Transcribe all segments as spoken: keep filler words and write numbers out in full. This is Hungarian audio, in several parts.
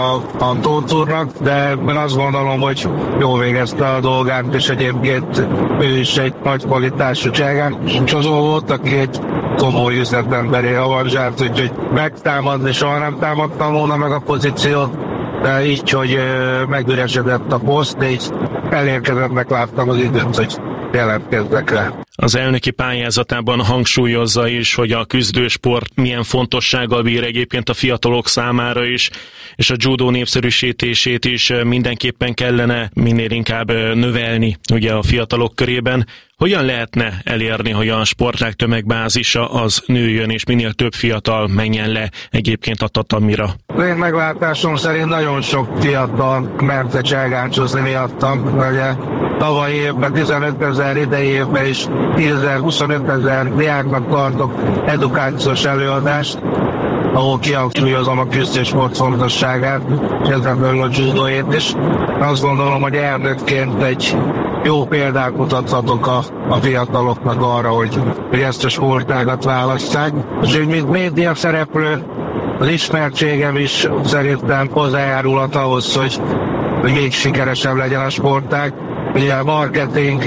a, a Tóth, de én azt gondolom, hogy jól végezte a dolgát, és egyébként ő is egy nagy kvalitású cságán. Csozó volt, aki egy komoly üzletemberi avanzsárt, úgyhogy megtámadni soha nem támadtam volna meg a pozíciót, de így, hogy megüresedett a poszt, így elérkezettnek láttam az időt, hogy jelentkezzek rá. Az elnöki pályázatában hangsúlyozza is, hogy a küzdősport milyen fontossággal bír egyébként a fiatalok számára is, és a judó népszerűsítését is mindenképpen kellene minél inkább növelni ugye a fiatalok körében. Hogyan lehetne elérni, hogy a sportág tömegbázisa az nőjön, és minél több fiatal menjen le egyébként a tatamira? Én meglátásom szerint nagyon sok fiatal merte cselgáncsozni miattam. Ugye tavaly évben tizenöt ezer, idei évben is tízezer-huszonöt ezer diáknak tartok edukációs előadást, ahol kihangsúlyozom a küzdősport fontosságát, és ezen belül a judóét is. Azt gondolom, hogy elnökként egy jó példát mutathatok a, a fiataloknak arra, hogy, hogy ezt a sportágat válasszák. És úgy, mint média szereplő, az ismertségem is szerintem hozzájárulhat ahhoz, hogy, hogy még sikeresebb legyen a sportág. Ugye a marketing,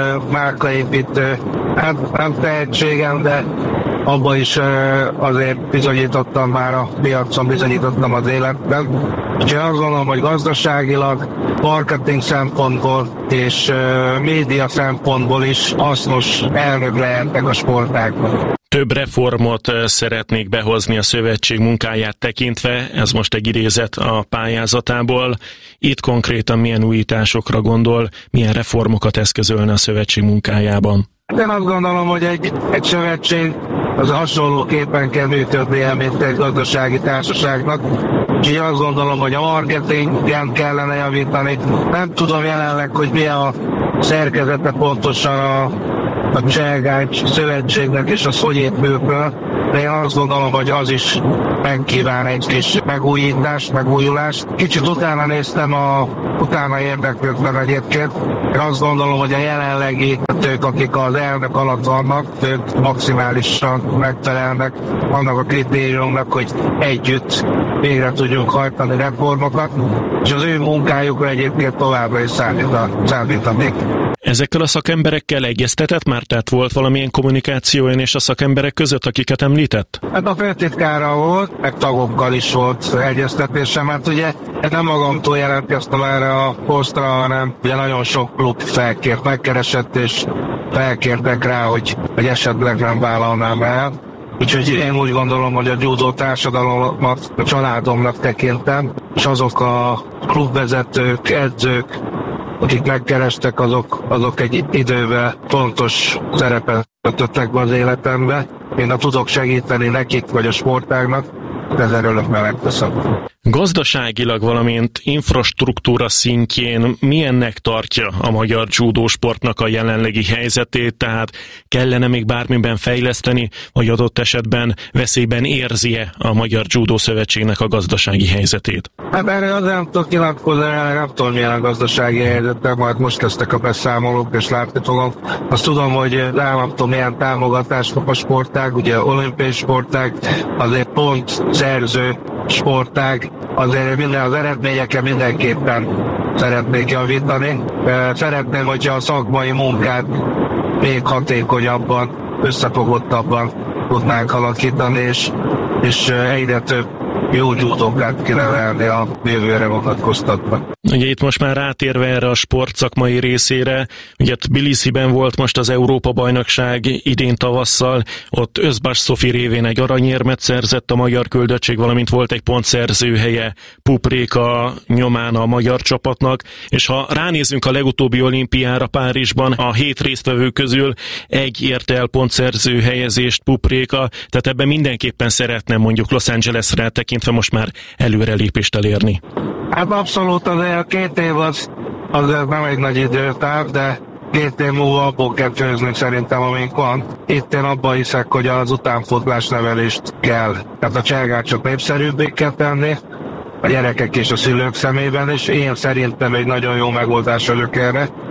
márkaépítő, hát nem tehetségem, de abban is azért bizonyítottam már a piacon, bizonyítottam az életben. Úgyhogy azt gondolom, hogy gazdaságilag, marketing szempontból és média szempontból is hasznos elnök lehetnek a sportáknak. Több reformot szeretnék behozni a szövetség munkáját tekintve, ez most egy idézet a pályázatából. Itt konkrétan milyen újításokra gondol, milyen reformokat eszközölne a szövetség munkájában? Én azt gondolom, hogy egy, egy szövetség az hasonlóképpen kell működnie, mint egy gazdasági társaságnak. Úgyhogy azt gondolom, hogy a marketingen kellene javítani. Nem tudom jelenleg, hogy mi a szerkezete pontosan a, a Cselgáncs szövetségnek, és az hogy épül föl, de én azt gondolom, hogy az is megkíván egy kis megújítást, megújulást. Kicsit utána néztem, a, utána érdeklődtem egyébként. Én azt gondolom, hogy a jelenlegi ők, akik az elnök alatt vannak, ők maximálisan megfelelnek annak a kritériumnak, hogy együtt végre tudjunk hajtani reformokat, és az ő munkájukra egyébként továbbra is számítanék. Ezekkel a szakemberekkel egyeztetett már? Tehát volt valamilyen kommunikáció ön és a szakemberek között, akiket említett? Hát a főtitkára volt, meg tagokkal is volt egyeztetésem, mert ugye nem magamtól jelentkeztem erre a posztra, hanem ugye nagyon sok klub felkért, megkeresett, és felkértek rá, hogy, hogy esetleg nem vállalnám el. Úgyhogy én úgy gondolom, hogy a judó társadalommat a családomnak tekintem, és azok a klubvezetők, edzők, akik megkerestek, azok, azok egy időben fontos szerepet töltöttek be az életembe. Én ha tudok segíteni nekik, vagy a sportágnak, ezzel örömmel megteszem. Gazdaságilag, valamint infrastruktúra szintjén milyennek tartja a magyar judósportnak a jelenlegi helyzetét, tehát kellene még bármiben fejleszteni, vagy adott esetben veszélyben érzi-e a Magyar Judó Szövetségnek a gazdasági helyzetét? Hát erre az nem tudok nyilatkozni, nem tudom milyen a gazdasági helyzetet, majd most kezdtek a beszámolók, és látni fogom. Azt tudom, hogy nem tudom milyen támogatást kap a sportág, ugye olimpiai sportág, azért pont szerző sportág, azért minden az eredményeken mindenképpen szeretnék javítani. Szeretném, hogyha a szakmai munkát még hatékonyabban, összefogottabban tudnánk alakítani, és, és egyre több jó judókát kinevelni a jövőre vonatkoztatva. Ugye itt most már rátérve erre a sportszakmai részére, ugye Tbilisiben volt most az Európa-bajnokság idén tavasszal, ott Özbas Szofi révén egy aranyérmet szerzett a magyar küldöttség, valamint volt egy pontszerzőhelye Pupréka nyomán a magyar csapatnak, és ha ránézzünk a legutóbbi olimpiára Párizsban, a hét résztvevő közül egy érte el pontszerző helyezést Pupréka, tehát ebben mindenképpen szeretne mondjuk Los Angelesre tekintve most már előrelépést elérni. Hát abszolút, azért két év az, azért nem egy nagy időtáv, de két év múlva abból kell főzni szerintem, amink van. Itt én abban hiszek, hogy az utánfotlás nevelést kell. Tehát a cselgácsok népszerűbbé kell tenni, a gyerekek és a szülők szemében, és én szerintem egy nagyon jó megoldás vagyok erre.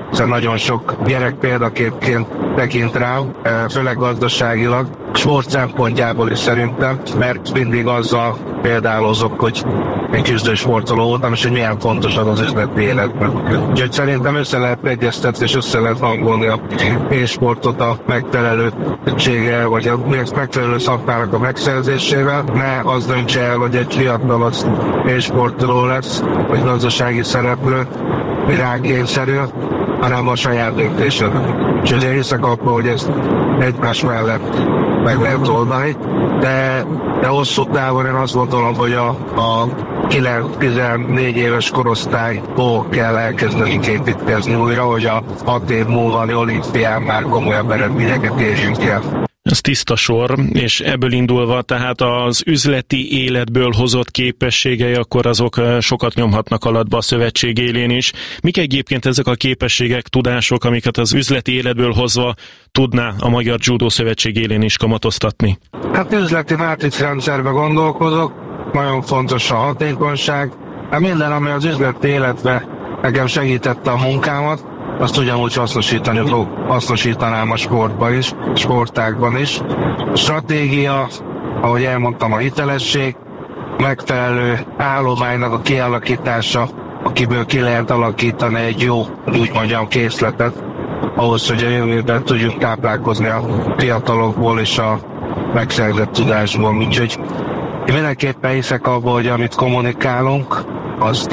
hiszen nagyon sok gyerek példaképként tekint rám, főleg gazdaságilag, sport szempontjából is szerintem, mert mindig azzal példálozok, hogy egy küzdő sportoló voltam, és hogy milyen fontos az az üzleti életben. Úgyhogy szerintem össze lehet egyeztetni, és össze lehet hangolni a e-sportot a megfelelőséggel, vagy a megfelelő szakmának a megszerzésével. Ne az döntse el, hogy egy fiatal az e-sportoló lesz, vagy gazdasági szereplő, virágkényszerű, hanem a saját döntésed. Úgyhogy én hiszek abban, hogy ezt egymás mellett meg lehet oldani, de, de hosszú távon én azt gondolom, hogy a, a kilenc-tizennégy éves korosztályból kell elkezdeni képítkezni újra, hogy a hat év múlva olimpián már komolyabb eredményeket érjünk el. Ez tiszta sor, és ebből indulva tehát az üzleti életből hozott képességei, akkor azok sokat nyomhatnak alatba a szövetség élén is. Mik egyébként ezek a képességek, tudások, amiket az üzleti életből hozva tudná a Magyar Judo Szövetség élén is kamatoztatni? Hát üzleti mátrixrendszerbe gondolkozok, nagyon fontos a hatékonyság. Hát minden, ami az üzleti életbe nekem segítette a munkámat, azt ugyanúgy hasznosítani fog, hasznosítanám a sportban is, sportágban is. A stratégia, ahogy elmondtam, a hitelesség, megfelelő állománynak a kialakítása, akiből ki lehet alakítani egy jó, úgy mondjam, készletet, ahhoz, hogy a jövőben tudjuk táplálkozni a fiatalokból és a megszerzett tudásból. Úgyhogy én mindenképpen hiszek abban, hogy amit kommunikálunk, azt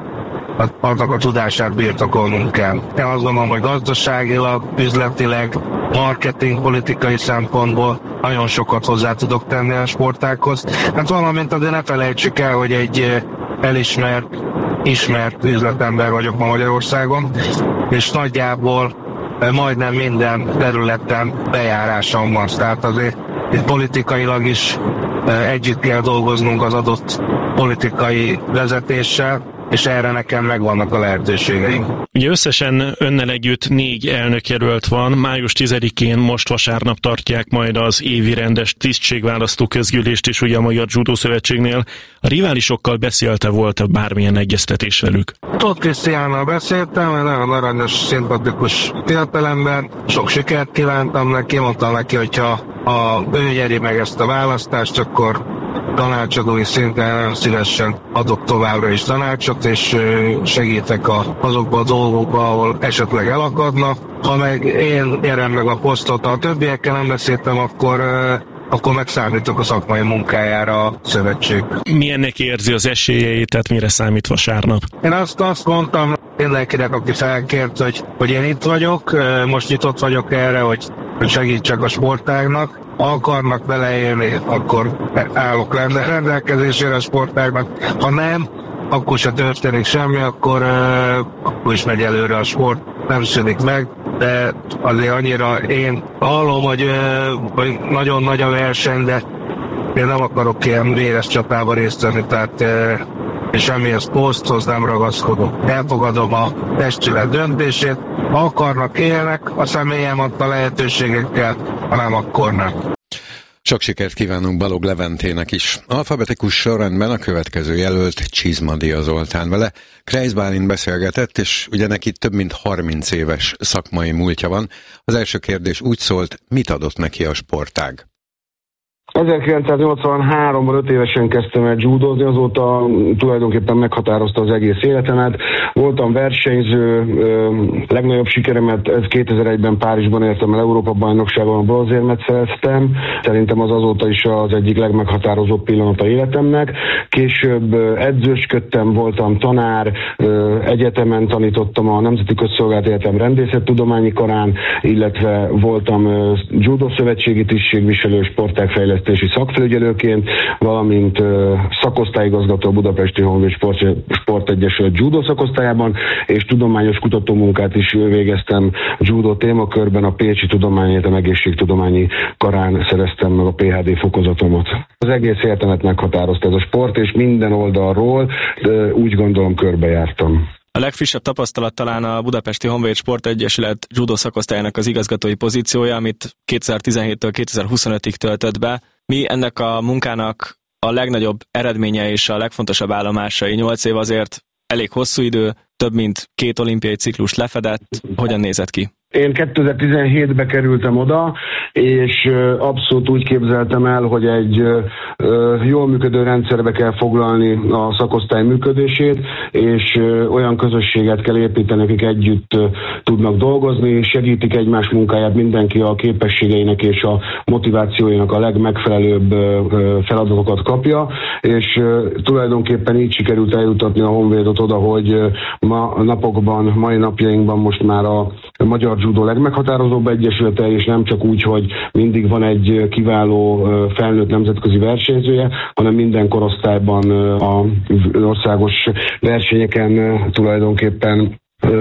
annak a tudását birtokolnunk kell. Én azt gondolom, hogy gazdaságilag, üzletileg, marketing, politikai szempontból nagyon sokat hozzá tudok tenni a sportákhoz. Hát valamint azért ne felejtsük el, hogy egy elismert, ismert üzletember vagyok ma Magyarországon, és nagyjából majdnem minden területen bejárásom van. Tehát azért itt politikailag is együtt kell dolgoznunk az adott politikai vezetéssel, és erre nekem megvannak a lehetőségeim. Ugye összesen önnel együtt négy elnökjelölt van, május tizedikén most vasárnap tartják majd az évi rendes tisztségválasztó közgyűlést is ugye a Magyar Judo Szövetségnél. A riválisokkal beszélte, volt-e bármilyen egyeztetés velük? Tóth Krisztiánnal beszéltem, egy nagyon aranyos, szimpatikus fiatalember, sok sikert kívántam neki, mondtam neki, hogyha ha ő nyeri meg ezt a választást, akkor tanácsadói szinten szívesen adok továbbra is tanácsot, és segítek a, azokba a dolgokba, ahol esetleg elakadnak. Ha meg én nyerem meg a posztot, ha a többiekkel nem beszéltem, akkor, akkor megszámítok a szakmai munkájára a szövetség. Milyennek érzi az esélyeit, tehát mire számít vasárnap? Én azt, azt mondtam mindenkinek, aki felkért, hogy, hogy én itt vagyok, most nyitott vagyok erre, hogy, hogy segítsek a sportágnak. Ha akarnak beleélni, akkor állok rendelkezésére a sportágnak. Ha nem, akkor se történik semmi, akkor, uh, akkor is megy előre a sport, nem szűnik meg, de azért annyira én hallom, hogy, uh, hogy nagyon nagy a verseny, de én nem akarok ilyen véres csatában részt venni, tehát uh, és semmihez poszthoz nem ragaszkodok. Elfogadom a testület döntését, ha akarnak, élnek, a személyem adta lehetőségekkel, ha nem, akkor nem. Sok sikert kívánunk Balog Leventének is. Alfabetikus sorrendben a következő jelölt Csizmadia Zoltán. Vele Kreis Bálint beszélgetett, és ugye neki több mint harminc éves szakmai múltja van. Az első kérdés úgy szólt, mit adott neki a sportág? ezerkilencszáznyolcvanháromban öt évesen kezdtem el judozni, azóta tulajdonképpen meghatározta az egész életemet. Voltam versenyző, legnagyobb sikeremet ez kétezer-egyben Párizsban értem el, Európa-bajnokságon a bronzérmet szereztem. Szerintem az azóta is az egyik legmeghatározóbb pillanata életemnek. Később edzősködtem, voltam tanár, egyetemen tanítottam a Nemzeti Közszolgálati Egyetem rendészettudományi karán, illetve voltam judo szövetségi tisztségviselő, sportágfejlesztő szakfelügyelőként, valamint uh, szakosztályigazgató a Budapesti Honvéd Sport, Sportegyesület judo szakosztályában, és tudományos kutatómunkát is végeztem judo témakörben, a Pécsi Tudományegyetem egészségtudományi karán szereztem meg a pé há dé fokozatomat. Az egész életemet meghatározta ez a sport, és minden oldalról uh, úgy gondolom körbejártam. A legfrissebb tapasztalat talán a Budapesti Honvéd Sportegyesület judo szakosztályának az igazgatói pozíciója, amit kétezer-tizenhéttől kétezer-huszonötig töltött be. Mi ennek a munkának a legnagyobb eredménye és a legfontosabb állomásai? Nyolc év azért elég hosszú idő, több mint két olimpiai ciklus lefedett. Hogyan nézett ki? Én kétezer-tizenhétben kerültem oda, és abszolút úgy képzeltem el, hogy egy jól működő rendszerbe kell foglalni a szakosztály működését, és olyan közösséget kell építeni, akik együtt tudnak dolgozni, segítik egymás munkáját, mindenki a képességeinek és a motivációinak a legmegfelelőbb feladatokat kapja, és tulajdonképpen így sikerült eljutatni a Honvédot oda, hogy ma napokban, mai napjainkban most már a magyar judó legmeghatározóbb egyesülete, és nem csak úgy, hogy mindig van egy kiváló felnőtt nemzetközi versenyzője, hanem minden korosztályban az országos versenyeken tulajdonképpen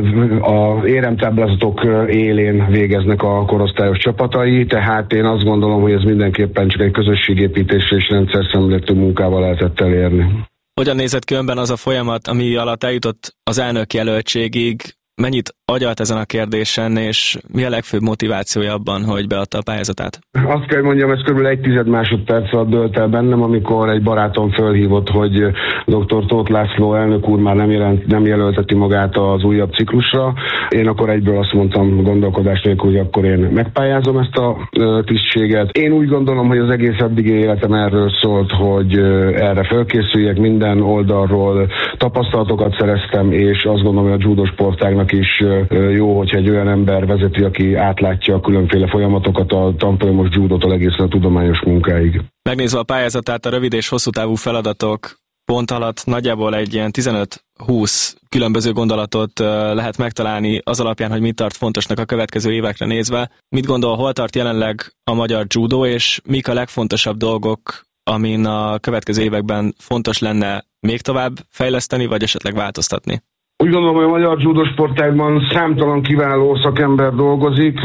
a éremtáblázatok élén végeznek a korosztályos csapatai, tehát én azt gondolom, hogy ez mindenképpen csak egy közösségépítésre és rendszerszemléletű munkával lehetett elérni. Hogyan nézett ki önben az a folyamat, ami alatt eljutott az elnök jelöltségig? Mennyit agyalt ezen a kérdésen, és mi a legfőbb motivációja abban, hogy beadta a pályázatát? Azt kell mondjam, ez kb. egy tized másodperc alatt dölt el bennem, amikor egy barátom fölhívott, hogy dr. Tóth László elnök úr már nem, jelent, nem jelölteti magát az újabb ciklusra. Én akkor egyből azt mondtam gondolkodás nélkül, hogy akkor én megpályázom ezt a tisztséget. Én úgy gondolom, hogy az egész eddigi életem erről szólt, hogy erre felkészüljek, minden oldalról tapasztalatokat szereztem, és azt gondolom, hogy a judó sportágnak is jó, hogyha egy olyan ember vezeti, aki átlátja a különféle folyamatokat a tanfolyamos judótól egészen a tudományos munkáig. Megnézve a pályázatát, a rövid és hosszú távú feladatok pont alatt nagyjából egy ilyen tizenöt-húsz különböző gondolatot lehet megtalálni az alapján, hogy mit tart fontosnak a következő évekre nézve. Mit gondol, hol tart jelenleg a magyar judó, és mik a legfontosabb dolgok, amin a következő években fontos lenne még tovább fejleszteni, vagy esetleg változtatni? Úgy gondolom, hogy a magyar judó sportágban számtalan kiváló szakember dolgozik,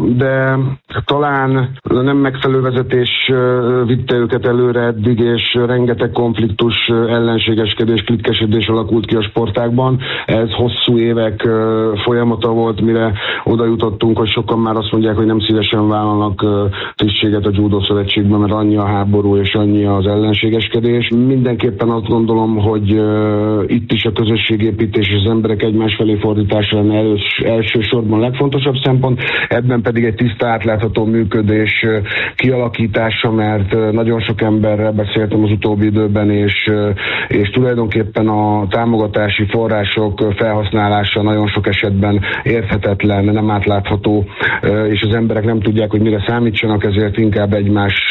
de talán nem megfelelő vezetés vitte őket előre eddig, és rengeteg konfliktus, ellenségeskedés, klitkesedés alakult ki a sportágban. Ez hosszú évek folyamata volt, mire oda jutottunk, hogy sokan már azt mondják, hogy nem szívesen vállalnak tisztséget a judó szövetségben, mert annyi a háború és annyi az ellenségeskedés. Mindenképpen azt gondolom, hogy itt is a közösségépítés az emberek egymás felé fordítása lenne elős, elsősorban legfontosabb szempont, ebben pedig egy tiszta, átlátható működés kialakítása, mert nagyon sok emberrel beszéltem az utóbbi időben, és, és tulajdonképpen a támogatási források felhasználása nagyon sok esetben érthetetlen, nem átlátható, és az emberek nem tudják, hogy mire számítsanak, ezért inkább egymás,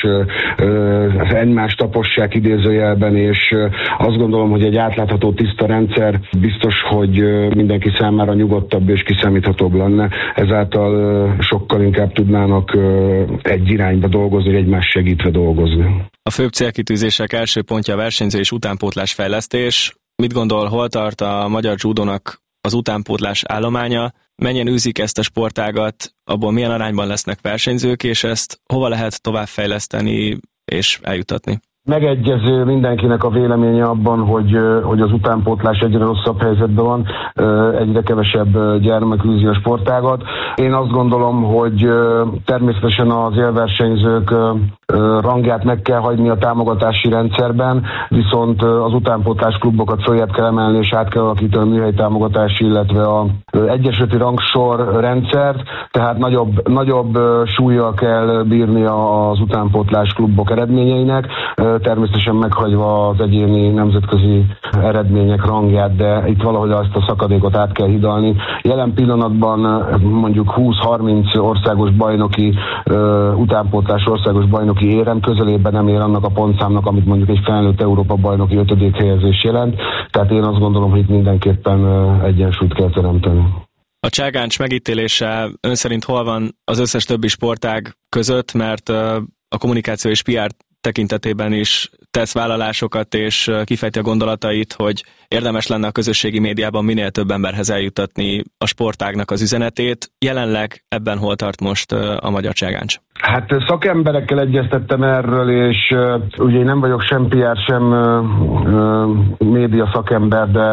egymás tapossák idézőjelben, és azt gondolom, hogy egy átlátható, tiszta rendszer biztos, hogy mindenki számára nyugodtabb és kiszámíthatóbb lenne. Ezáltal sokkal inkább tudnának egy irányba dolgozni, egymás segítve dolgozni. A főbb célkitűzések első pontja a versenyző és utánpótlás fejlesztés. Mit gondol, hol tart a magyar judónak az utánpótlás állománya? Mennyien űzik ezt a sportágat, abból milyen arányban lesznek versenyzők, és ezt hova lehet továbbfejleszteni és eljutatni? Megegyező mindenkinek a véleménye abban, hogy, hogy az utánpótlás egyre rosszabb helyzetben van, egyre kevesebb gyermek űzi a sportágat. Én azt gondolom, hogy természetesen az élversenyzők rangját meg kell hagyni a támogatási rendszerben, viszont az utánpótlás klubokat följebb kell emelni és át kell alakítani a műhely támogatási, illetve a egyesületi rangsor rendszert, tehát nagyobb, nagyobb súllyal kell bírni az utánpótlás klubok eredményeinek, természetesen meghagyva az egyéni nemzetközi eredmények rangját, de itt valahogy azt a szakadékot át kell hidalni. Jelen pillanatban mondjuk húsz-harminc országos bajnoki, utánpótlás országos bajnoki érem közelében nem ér annak a pontszámnak, amit mondjuk egy felnőtt Európa bajnoki ötödik helyezés jelent, tehát én azt gondolom, hogy itt mindenképpen egyensúlyt kell teremteni. A cságáncs megítélése ön szerint hol van az összes többi sportág között, mert a kommunikáció és pé er tekintetében is tesz vállalásokat, és kifejti a gondolatait, hogy érdemes lenne a közösségi médiában minél több emberhez eljutatni a sportágnak az üzenetét. Jelenleg ebben hol tart most a magyar cságáncs? Hát szakemberekkel egyeztettem erről, és uh, ugye én nem vagyok sem pé er, sem uh, uh, média szakember, de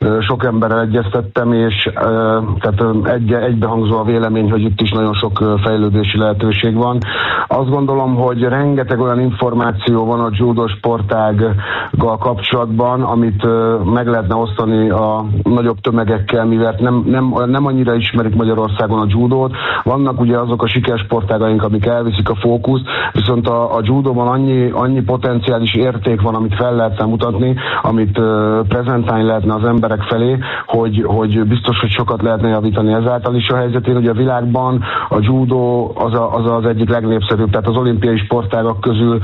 sok emberrel egyeztettem, és tehát egy, egybehangzó a vélemény, hogy itt is nagyon sok fejlődési lehetőség van. Azt gondolom, hogy rengeteg olyan információ van a judo sportággal kapcsolatban, amit meg lehetne osztani a nagyobb tömegekkel, mivel nem, nem, nem annyira ismerik Magyarországon a judót. Vannak ugye azok a sikersportágaink, amik elviszik a fókuszt, viszont a, a judóban annyi, annyi potenciális érték van, amit fel lehetne mutatni, amit uh, prezentálni lehetne az emberek felé, hogy, hogy biztos, hogy sokat lehetne javítani ezáltal is a helyzetén. Ugye a világban a judo az, a, az az egyik legnépszerűbb, tehát az olimpiai sportágak közül uh,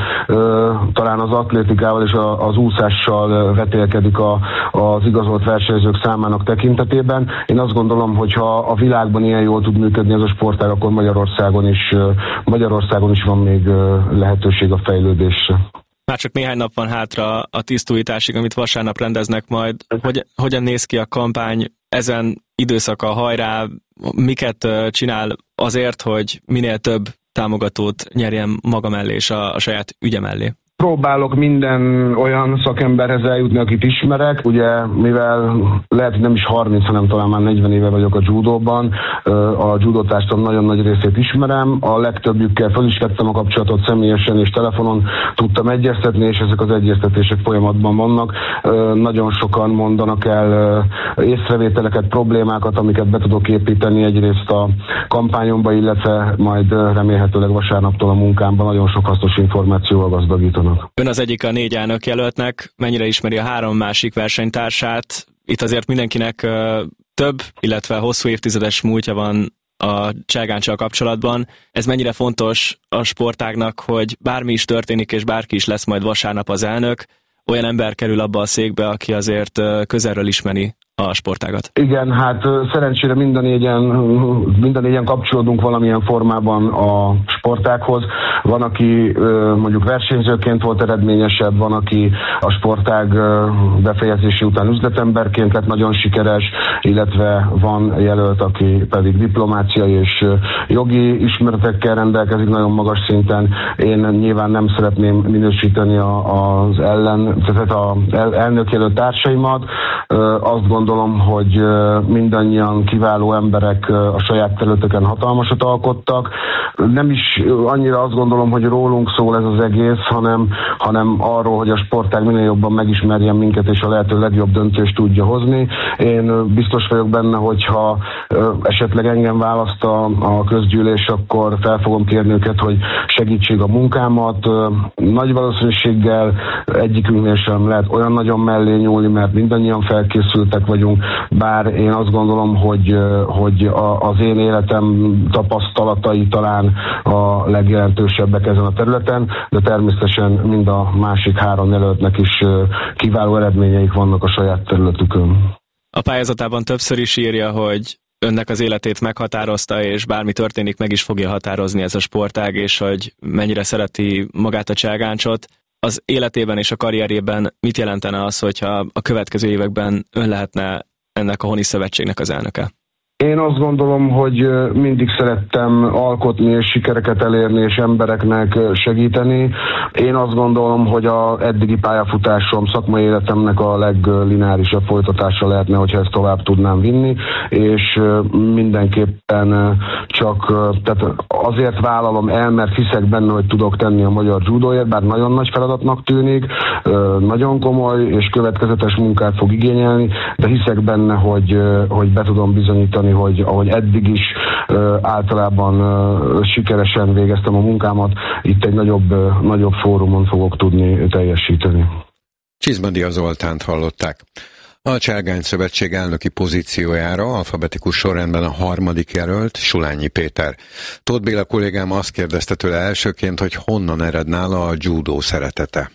talán az atlétikával és a, az úszással vetélkedik a, az igazolt versenyzők számának tekintetében. Én azt gondolom, hogy ha a világban ilyen jól tud működni ez a sportág, akkor Magyarországon is, uh, Magyarországon is van még uh, lehetőség a fejlődésre. Már csak néhány nap van hátra a tisztújításig, amit vasárnap rendeznek majd. Hogy, hogyan néz ki a kampány ezen időszaka, hajrá, miket csinál azért, hogy minél több támogatót nyerjen maga mellé és a, a saját ügye mellé? Próbálok minden olyan szakemberhez eljutni, akit ismerek. Ugye, mivel lehet, hogy nem is harminc, hanem talán már negyven éve vagyok a judóban, a judótársadalom nagyon nagy részét ismerem. A legtöbbjükkel fel is vettem a kapcsolatot személyesen, és telefonon tudtam egyeztetni, és ezek az egyeztetések folyamatban vannak. Nagyon sokan mondanak el észrevételeket, problémákat, amiket be tudok építeni egyrészt a kampányomba, illetve majd remélhetőleg vasárnaptól a munkámban nagyon sok hasznos információval gazdagítanak. Ön az egyik a négy elnök jelöltnek, mennyire ismeri a három másik versenytársát? Itt azért mindenkinek uh, több, illetve hosszú évtizedes múltja van a cselgáncsal kapcsolatban. Ez mennyire fontos a sportágnak, hogy bármi is történik, és bárki is lesz majd vasárnap az elnök, olyan ember kerül abba a székbe, aki azért uh, közelről ismeri a sportágat. Igen, hát szerencsére mind a négyen, mind a négyen kapcsolódunk valamilyen formában a sportághoz. Van, aki mondjuk versenyzőként volt eredményesebb, van, aki a sportág befejezési után üzletemberként lett nagyon sikeres, illetve van jelölt, aki pedig diplomáciai és jogi ismeretekkel rendelkezik nagyon magas szinten. Én nyilván nem szeretném minősíteni az ellen, tehát az elnökjelölt társaimat. Azt gondolom, Gondolom, hogy mindannyian kiváló emberek a saját területeken hatalmasat alkottak. Nem is annyira azt gondolom, hogy rólunk szól ez az egész, hanem, hanem arról, hogy a sportág minél jobban megismerjen minket, és a lehető legjobb döntést tudja hozni. Én biztos vagyok benne, hogyha esetleg engem választ a, a közgyűlés, akkor fel fogom kérni őket, hogy segítség a munkámat. Nagy valószínűséggel egyikünknél sem lehet olyan nagyon mellé nyúlni, mert mindannyian felkészültek vagyunk, bár én azt gondolom, hogy, hogy az én életem tapasztalatai talán a legjelentősebbek ezen a területen, de természetesen mind a másik három jelöltnek is kiváló eredményeik vannak a saját területükön. A pályázatában többször is írja, hogy önnek az életét meghatározta, és bármi történik, meg is fogja határozni ez a sportág, és hogy mennyire szereti magát a cselgáncsot. Az életében és a karrierjében mit jelentene az, hogyha a következő években ön lehetne ennek a honi szövetségnek az elnöke? Én azt gondolom, hogy mindig szerettem alkotni és sikereket elérni és embereknek segíteni. Én azt gondolom, hogy az eddigi pályafutásom, szakmai életemnek a leglineárisabb folytatása lehetne, hogyha ezt tovább tudnám vinni, és mindenképpen csak tehát azért vállalom el, mert hiszek benne, hogy tudok tenni a magyar judóért, bár nagyon nagy feladatnak tűnik, nagyon komoly és következetes munkát fog igényelni, de hiszek benne, hogy, hogy be tudom bizonyítani, hogy ahogy eddig is uh, általában uh, sikeresen végeztem a munkámat, itt egy nagyobb, uh, nagyobb fórumon fogok tudni teljesíteni. Csizmadia Zoltánt hallották. A Cselgány Szövetség elnöki pozíciójára alfabetikus sorrendben a harmadik jelölt Sulányi Péter. Tóth Béla kollégám azt kérdezte tőle elsőként, hogy honnan ered nála a judó szeretete.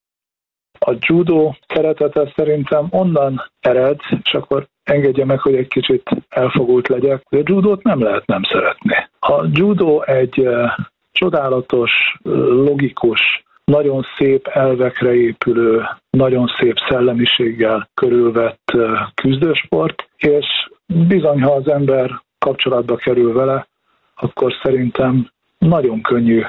A judó szeretete szerintem onnan ered, és akkor engedje meg, hogy egy kicsit elfogult legyek, de a judót nem lehet nem szeretni. A judó egy uh, csodálatos, logikus, nagyon szép elvekre épülő, nagyon szép szellemiséggel körülvett uh, küzdősport, és bizony, ha az ember kapcsolatba kerül vele, akkor szerintem nagyon könnyű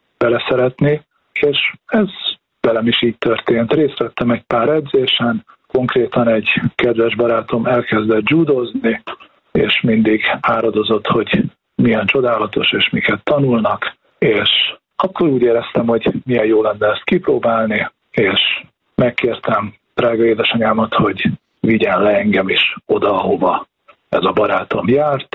beleszeretni, és ez velem is így történt. Részt vettem egy pár edzésen, konkrétan egy kedves barátom elkezdett judozni, és mindig áradozott, hogy milyen csodálatos, és miket tanulnak, és akkor úgy éreztem, hogy milyen jó lenne ezt kipróbálni, és megkértem drága édesanyámat, hogy vigyen le engem is oda, ahova ez a barátom járt,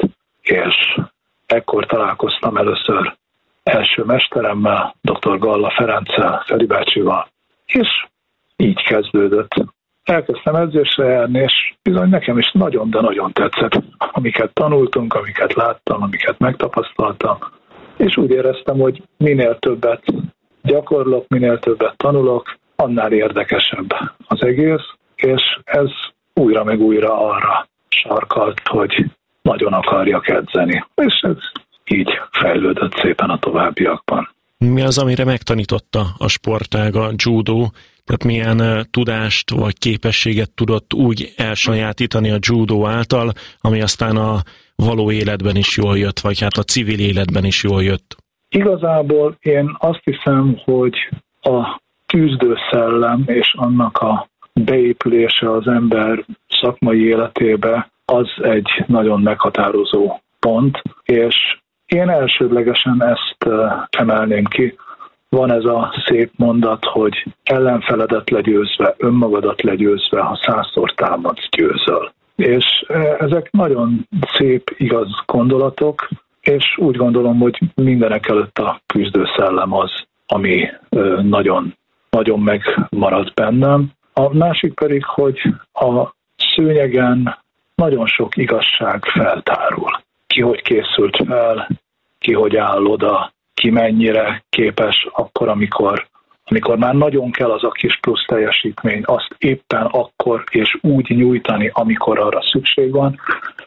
és ekkor találkoztam először első mesteremmel, dr. Galla Ferenccel, Feri bácsival, és így kezdődött. Elkezdtem edzésre járni, és bizony nekem is nagyon, de nagyon tetszett, amiket tanultunk, amiket láttam, amiket megtapasztaltam, és úgy éreztem, hogy minél többet gyakorlok, minél többet tanulok, annál érdekesebb az egész, és ez újra meg újra arra sarkalt, hogy nagyon akarjak edzeni, és ez így fejlődött szépen a továbbiakban. Mi az, amire megtanította a sportág, a judo? Tehát milyen tudást vagy képességet tudott úgy elsajátítani a judo által, ami aztán a való életben is jól jött, vagy hát a civil életben is jól jött? Igazából én azt hiszem, hogy a küzdőszellem és annak a beépülése az ember szakmai életébe az egy nagyon meghatározó pont, és én elsődlegesen ezt emelném ki. Van ez a szép mondat, hogy ellenfeledet legyőzve, önmagadat legyőzve, ha százszor támadsz, győzöl. És ezek nagyon szép, igaz gondolatok, és úgy gondolom, hogy mindenek előtt a küzdőszellem az, ami nagyon, nagyon megmaradt bennem. A másik pedig, hogy a szőnyegen nagyon sok igazság feltárul. Ki hogy készült fel, ki hogy áll oda, ki mennyire képes akkor, amikor, amikor már nagyon kell az a kis plusz teljesítmény, azt éppen akkor és úgy nyújtani, amikor arra szükség van,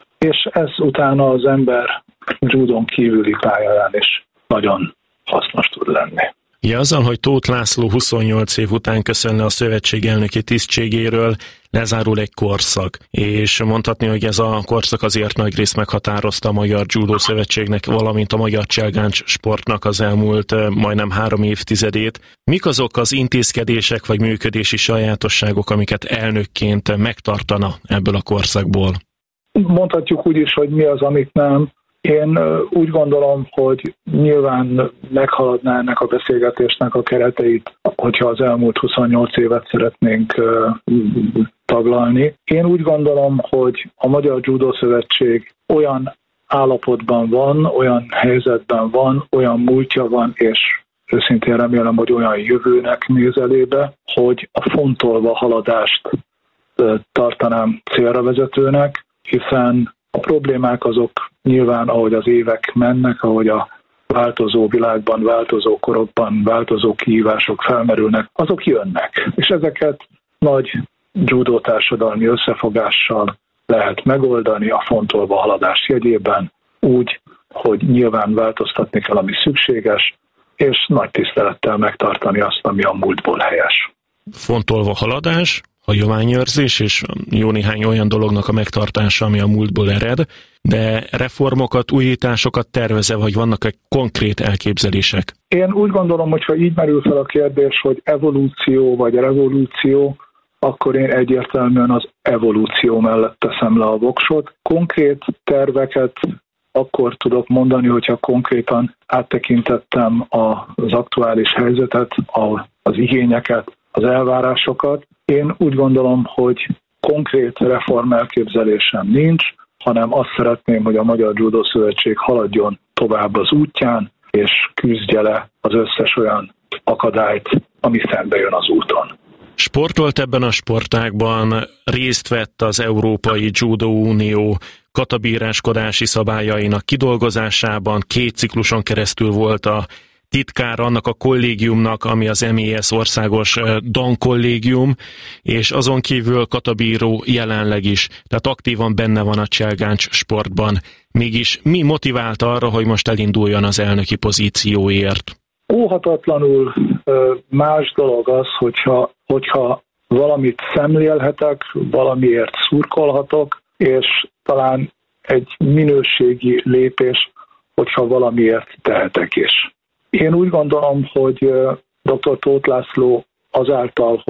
és ez utána az ember judón kívüli pályáján is nagyon hasznos tud lenni. Ja, azzal, hogy Tóth László huszonnyolc év után köszönne a szövetség elnöki tisztségéről, lezárul egy korszak, és mondhatni, hogy ez a korszak azért nagy részt meghatározta a Magyar Judo Szövetségnek, valamint a magyar cselgáncs sportnak az elmúlt majdnem három évtizedét. Mik azok az intézkedések vagy működési sajátosságok, amiket elnökként megtartana ebből a korszakból? Mondhatjuk úgy is, hogy mi az, amit nem. Én úgy gondolom, hogy nyilván meghaladná ennek a beszélgetésnek a kereteit, hogyha az elmúlt huszonnyolc évet szeretnénk taglalni. Én úgy gondolom, hogy a Magyar Judo Szövetség olyan állapotban van, olyan helyzetben van, olyan múltja van, és őszintén remélem, hogy olyan jövőnek néz elébe, hogy a fontolva haladást tartanám célra vezetőnek, hiszen a problémák azok nyilván, ahogy az évek mennek, ahogy a változó világban, változó korokban, változó kihívások felmerülnek, azok jönnek. És ezeket nagy judo társadalmi összefogással lehet megoldani a fontolva haladás jegyében, úgy, hogy nyilván változtatni kell, ami szükséges, és nagy tisztelettel megtartani azt, ami a múltból helyes. Fontolva haladás, hagyományőrzés és jó néhány olyan dolognak a megtartása, ami a múltból ered, de reformokat, újításokat tervez-e, vagy vannak-e konkrét elképzelések? Én úgy gondolom, hogy ha így merül fel a kérdés, hogy evolúció vagy revolúció, akkor én egyértelműen az evolúció mellett teszem le a voksot. Konkrét terveket akkor tudok mondani, hogyha konkrétan áttekintettem az aktuális helyzetet, az igényeket, az elvárásokat. Én úgy gondolom, hogy konkrét reform elképzelésem nincs, hanem azt szeretném, hogy a Magyar Judo Szövetség haladjon tovább az útján, és küzdje le az összes olyan akadályt, ami szembe jön az úton. Sportolt ebben a sportágban, részt vett az Európai Judo Unió katabíráskodási szabályainak kidolgozásában, két cikluson keresztül volt a titkár annak a kollégiumnak, ami az em é es országos Dan kollégium, és azon kívül katabíró jelenleg is, tehát aktívan benne van a cselgáncs sportban. Mégis mi motivált arra, hogy most elinduljon az elnöki pozícióért? Óhatatlanul más dolog az, hogyha, hogyha valamit szemlélhetek, valamiért szurkolhatok, és talán egy minőségi lépés, hogyha valamiért tehetek is. Én úgy gondolom, hogy dr. Tóth László azáltal, hogy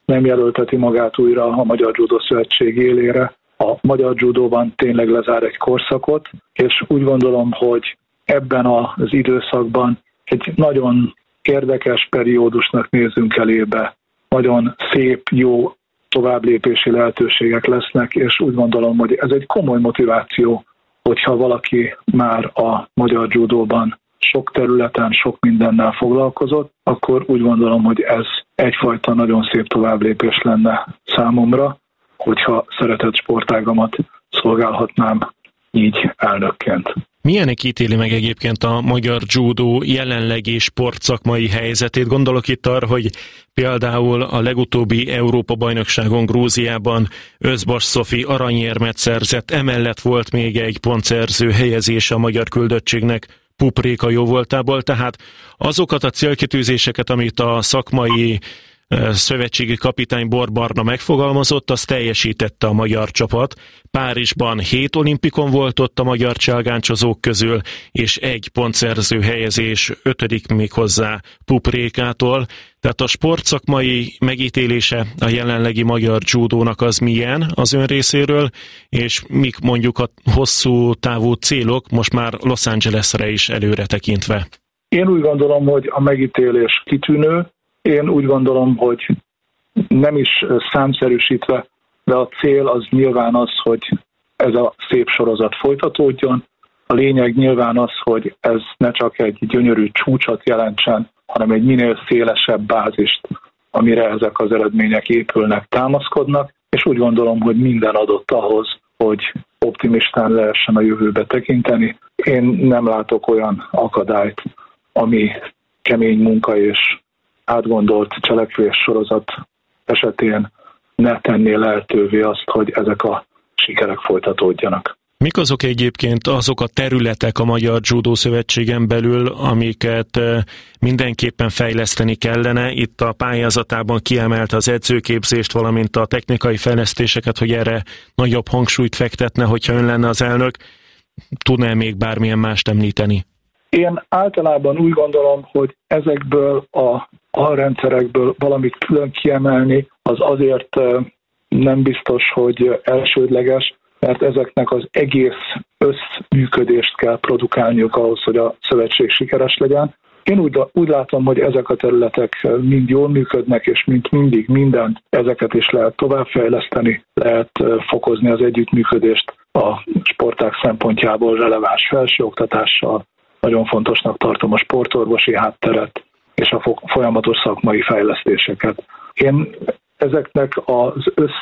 nem jelölteti magát újra a Magyar Judo Szövetség élére. A magyar judóban tényleg lezár egy korszakot, és úgy gondolom, hogy ebben az időszakban egy nagyon érdekes periódusnak nézünk elébe. Nagyon szép, jó továbblépési lehetőségek lesznek, és úgy gondolom, hogy ez egy komoly motiváció, hogyha valaki már a magyar judóban sok területen, sok mindennel foglalkozott, akkor úgy gondolom, hogy ez egyfajta nagyon szép továbblépés lenne számomra, hogyha szeretett sportágamat szolgálhatnám így elnökként. Milyenek ítéli meg egyébként a magyar judó jelenlegi sportszakmai helyzetét? Gondolok itt arra, hogy például a legutóbbi Európa-bajnokságon Grúziában Özbas Szofi aranyérmet szerzett, emellett volt még egy pontszerző helyezése a magyar küldöttségnek Pupréka jóvoltából, tehát azokat a célkitűzéseket, amit a szakmai szövetségi kapitány Bor Barna megfogalmazott, azt teljesítette a magyar csapat. Párizsban hét olimpikon volt ott a magyar cselgáncsozók közül, és egy pontszerző helyezés, ötödik még hozzá Puprékától. Tehát a sportszakmai megítélése a jelenlegi magyar judónak az milyen az ön részéről, és mik mondjuk a hosszú távú célok most már Los Angelesre is előre tekintve? Én úgy gondolom, hogy a megítélés kitűnő. Én úgy gondolom, hogy nem is számszerűsítve, de a cél az nyilván az, hogy ez a szép sorozat folytatódjon. A lényeg nyilván az, hogy ez ne csak egy gyönyörű csúcsot jelentsen, hanem egy minél szélesebb bázist, amire ezek az eredmények épülnek, támaszkodnak, és úgy gondolom, hogy minden adott ahhoz, hogy optimistán lehessen a jövőbe tekinteni. Én nem látok olyan akadályt, ami kemény munka és átgondolt cselekvés sorozat esetén ne tenné lehetővé azt, hogy ezek a sikerek folytatódjanak. Mik azok egyébként azok a területek a Magyar Judo Szövetségen belül, amiket mindenképpen fejleszteni kellene? Itt a pályázatában kiemelte az edzőképzést, valamint a technikai fejlesztéseket, hogy erre nagyobb hangsúlyt fektetne, hogyha ön lenne az elnök. Tudná még bármilyen mást említeni? Én általában úgy gondolom, hogy ezekből a alrendszerekből valamit külön kiemelni, az azért nem biztos, hogy elsődleges, mert ezeknek az egész összműködést kell produkálniuk ahhoz, hogy a szövetség sikeres legyen. Én úgy, úgy látom, hogy ezek a területek mind jól működnek, és mint mindig mindent, ezeket is lehet továbbfejleszteni, lehet fokozni az együttműködést a sportág szempontjából releváns felsőoktatással. Nagyon fontosnak tartom a sportorvosi hátteret és a folyamatos szakmai fejlesztéseket. Én ezeknek az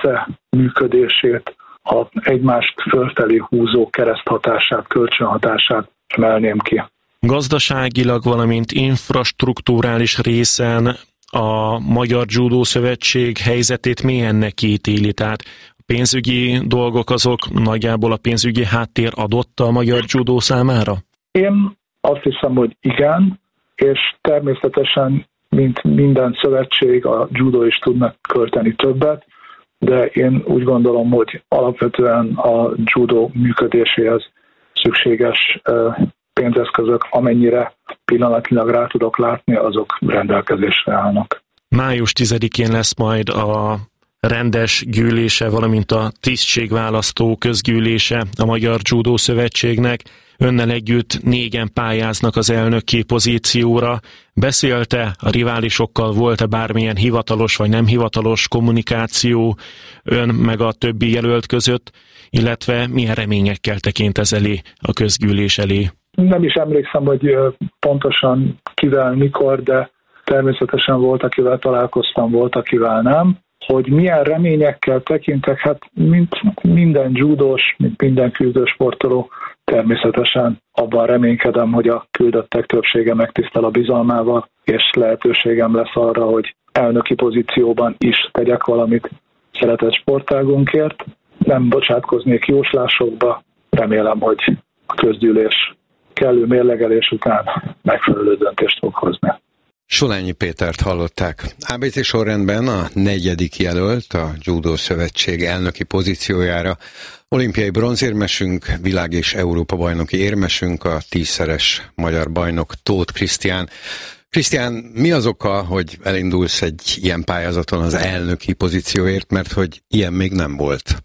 összeműködését, a egymást fölfelé húzó kereszthatását, kölcsönhatását emelném ki. Gazdaságilag, valamint infrastrukturális részen a Magyar Judo Szövetség helyzetét milyennek ítéli? Tehát a pénzügyi dolgok azok nagyjából a pénzügyi háttér adott a Magyar Judo számára? Én azt hiszem, hogy igen, és természetesen, mint minden szövetség, a judo is tudnak költeni többet, de én úgy gondolom, hogy alapvetően a judo működéséhez szükséges pénzeszközök, amennyire pillanatnyilag rá tudok látni, azok rendelkezésre állnak. május tizedikén lesz majd a rendes gyűlése, valamint a tisztségválasztó közgyűlése a Magyar Judo Szövetségnek. Önnel együtt négyen pályáznak az elnöki pozícióra. Beszélte, a riválisokkal volt-e bármilyen hivatalos vagy nem hivatalos kommunikáció ön meg a többi jelölt között, illetve milyen reményekkel tekint ez elé, a közgyűlés elé? Nem is emlékszem, hogy pontosan kivel, mikor, de természetesen volt, akivel találkoztam, volt, akivel nem. Hogy milyen reményekkel tekintek, hát mint minden judós, mint minden küzdősportoló, természetesen abban reménykedem, hogy a küldöttek többsége megtisztel a bizalmával, és lehetőségem lesz arra, hogy elnöki pozícióban is tegyek valamit szeretett sportágunkért. Nem bocsátkoznék jóslásokba, remélem, hogy a közgyűlés kellő mérlegelés után megfelelő döntést fog hozni. Solányi Pétert hallották. á bé cé sorrendben a negyedik jelölt a Judo Szövetség elnöki pozíciójára. Olimpiai bronzérmesünk, világ- és Európa-bajnoki érmesünk, a tízszeres magyar bajnok Tóth Krisztián. Krisztián, mi az oka, hogy elindulsz egy ilyen pályázaton az elnöki pozícióért, mert hogy ilyen még nem volt?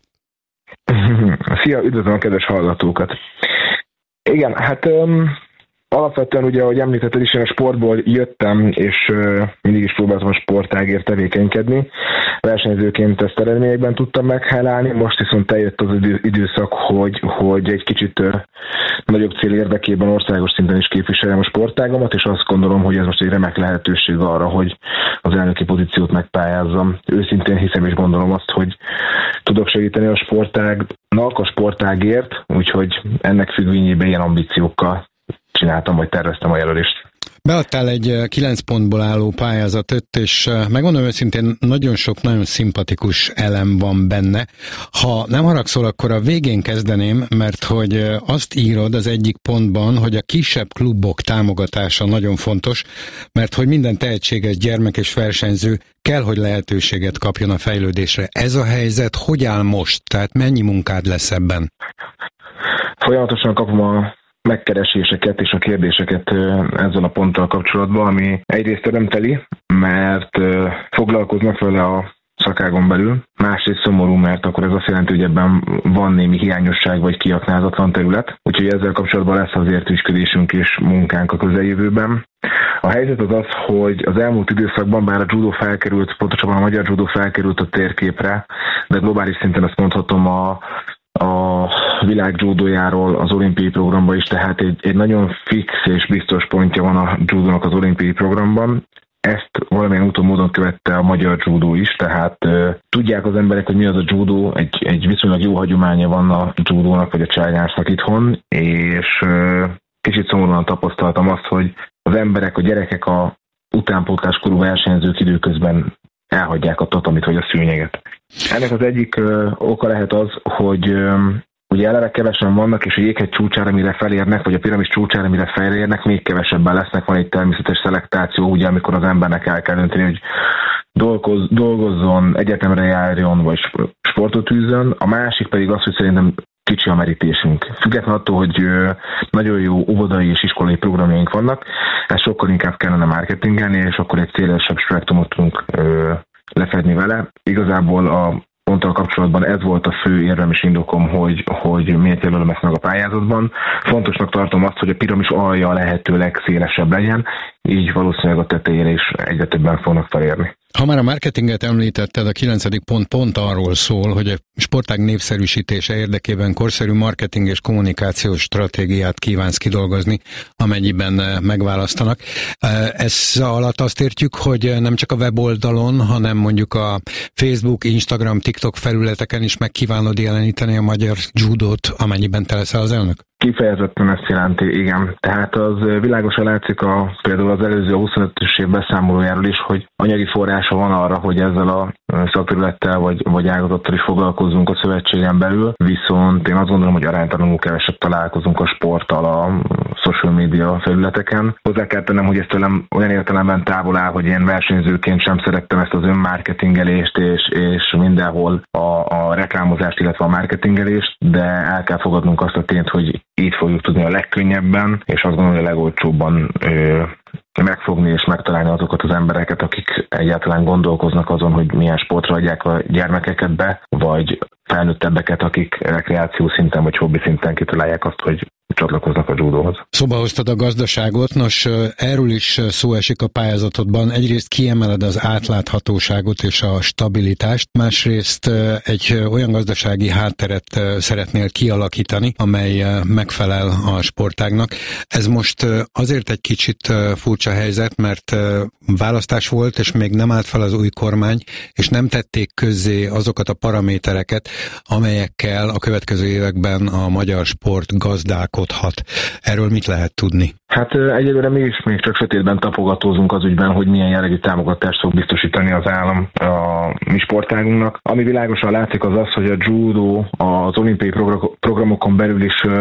Szia, üdvözlöm a kedves hallgatókat! Igen, hát um, alapvetően ugye, ahogy említetted is, én a sportból jöttem, és uh, mindig is próbáltam a sportágért tevékenykedni. Versenyzőként ezt eredményekben tudtam meghálálni, most viszont eljött az idő, időszak, hogy, hogy egy kicsit uh, nagyobb cél érdekében országos szinten is képviseljem a sportágamat, és azt gondolom, hogy ez most egy remek lehetőség arra, hogy az elnöki pozíciót megpályázzam. Őszintén hiszem és gondolom azt, hogy tudok segíteni a sportágnak, a sportágért, úgyhogy ennek függvényében ilyen ambíciókkal csináltam, vagy terveztem a jelölést. Beadtál egy kilenc pontból álló pályázatot, és megmondom őszintén, nagyon sok, nagyon szimpatikus elem van benne. Ha nem haragszol, akkor a végén kezdeném, mert hogy azt írod az egyik pontban, hogy a kisebb klubok támogatása nagyon fontos, mert hogy minden tehetséges gyermek és versenyző kell, hogy lehetőséget kapjon a fejlődésre. Ez a helyzet hogy áll most? Tehát mennyi munkád lesz ebben? Folyamatosan kapom a megkereséseket és a kérdéseket ezzel a ponttal kapcsolatban, ami egyrészt örömteli, mert foglalkoznak vele a szakágon belül, másrészt szomorú, mert akkor ez azt jelenti, hogy ebben van némi hiányosság vagy kiaknázatlan terület, úgyhogy ezzel kapcsolatban lesz azért ügyködésünk és munkánk a közeljövőben. A helyzet az az, hogy az elmúlt időszakban bár a judo felkerült, pontosabban a magyar judo felkerült a térképre, de globális szinten azt mondhatom a a világ judójáról az olimpiai programban is, tehát egy, egy nagyon fix és biztos pontja van a judónak az olimpiai programban. Ezt valamilyen úton módon követte a magyar judó is, tehát uh, tudják az emberek, hogy mi az a judó, egy, egy viszonylag jó hagyománya van a judónak vagy a cságyásnak itthon, és uh, kicsit szomorúan tapasztaltam azt, hogy az emberek, a gyerekek, a utánpótláskorú versenyzők időközben elhagyják a tatamit vagy a szőnyeget. Ennek az egyik ö, oka lehet az, hogy ö, ugye eleve kevesen vannak, és a jéghegy csúcsára, mire felérnek, vagy a piramis csúcsára, mire felérnek, még kevesebben lesznek. Van egy természetes szelektáció, ugye, amikor az embernek el kell dönteni, hogy dolgoz, dolgozzon, egyetemre járjon, vagy sportot űzzön. A másik pedig az, hogy szerintem kicsi a merítésünk. Függetlenül attól, hogy ö, nagyon jó óvodai és iskolai programjaink vannak, ez sokkal inkább kellene marketingelni, és akkor egy szélesebb spektrumot tudunk ö, lefedni vele. Igazából a ponttal kapcsolatban ez volt a fő érvem és indokom, hogy, hogy miért jelölöm ezt meg a pályázatban. Fontosnak tartom azt, hogy a piramis alja lehető legszélesebb legyen, így valószínűleg a tetejére is egyre többen fognak felérni. Ha már a marketinget említetted, a kilencedik pont pont arról szól, hogy a sportág népszerűsítése érdekében korszerű marketing és kommunikációs stratégiát kívánsz kidolgozni, amennyiben megválasztanak. Ez alatt azt értjük, hogy nem csak a weboldalon, hanem mondjuk a Facebook, Instagram, TikTok felületeken is meg kívánod jeleníteni a magyar judót, amennyiben te leszel az elnök? Kifejezetten ezt jelenti, igen. Tehát az világosan látszik a, például az előző huszonötös év beszámolójáról is, hogy anyagi forrása van arra, hogy ezzel a szakterülettel vagy, vagy ágazattal is foglalkozzunk a szövetségen belül, viszont én azt gondolom, hogy aránytalanul kevesebb találkozunk a sporttal a social media felületeken. Hozzá kell tennem, hogy ez tőlem olyan értelemben távol áll, hogy én versenyzőként sem szerettem ezt az önmarketingelést és, és mindenhol a, a reklámozást, illetve a marketingelést, de el kell fogadnunk azt a tényt, hogy így fogjuk tudni a legkönnyebben, és azt gondolom, hogy a legolcsóbban ö, megfogni és megtalálni azokat az embereket, akik egyáltalán gondolkoznak azon, hogy milyen sportra adják a gyermekeket be, vagy felnőttebbeket, akik rekreáció szinten vagy hobbi szinten kitalálják azt, hogy csatlakoznak a judóhoz. Szóba hoztad a gazdaságot, nos, erről is szó esik a pályázatodban. Egyrészt kiemeled az átláthatóságot és a stabilitást, másrészt egy olyan gazdasági hátteret szeretnél kialakítani, amely megfelel a sportágnak. Ez most azért egy kicsit furcsa helyzet, mert választás volt, és még nem állt fel az új kormány, és nem tették közzé azokat a paramétereket, amelyekkel a következő években a magyar sport gazdálkodhat. Erről mit lehet tudni? Hát egyelőre mi is még csak sötétben tapogatózunk az ügyben, hogy milyen jellegű támogatást fog biztosítani az állam a mi sportágunknak. Ami világosan látszik az az, hogy a judo az olimpiai programokon belül is